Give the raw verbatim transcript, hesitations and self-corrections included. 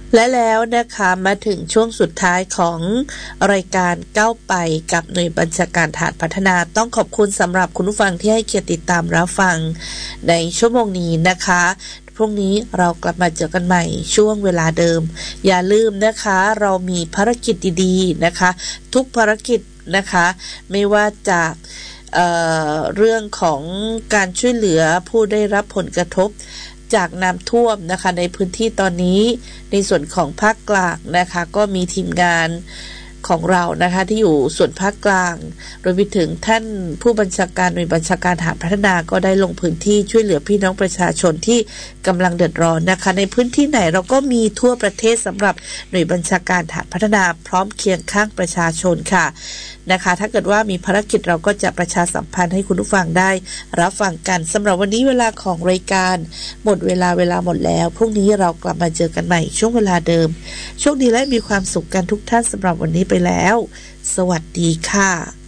และแล้วนะคะมาถึงช่วงสุดท้ายของรายการก้าวไปกับหน่วยบัญชาการฐานพัฒนาต้องขอบคุณสำหรับคุณผู้ฟังที่ให้เกียรติติดตามรับฟังในชั่วโมงนี้นะคะพรุ่งนี้เรากลับมาเจอกันใหม่ช่วงเวลาเดิมอย่าลืมนะคะเรามีภารกิจดีๆนะคะทุกภารกิจนะคะไม่ว่าจะเอ่อเรื่องของการช่วยเหลือผู้ได้รับผลกระทบจากน้ำท่วมนะคะในพื้นที่ตอนนี้ในส่วนของภาคกลางนะคะก็มีทีมงานของเรานะคะที่อยู่ส่วนภาคกลางรวมไปถึงท่านผู้บัญชาการหน่วยบัญชาการฐานพัฒนาก็ได้ลงพื้นที่ช่วยเหลือพี่น้องประชาชนที่กำลังเดือดร้อนนะคะในพื้นที่ไหนเราก็มีทั่วประเทศสำหรับหน่วยบัญชาการฐานพัฒนาพร้อมเคียงข้างประชาชนค่ะนะคะถ้าเกิดว่ามีภารกิจเราก็จะประชาสัมพันธ์ให้คุณผู้ฟังได้รับฟังกันสำหรับวันนี้เวลาของรายการหมดเวลาเวลาหมดแล้วพรุ่งนี้เรากลับมาเจอกันใหม่ช่วงเวลาเดิมโชคดีและมีความสุขกันทุกท่านสำหรับวันนี้ไปแล้วสวัสดีค่ะ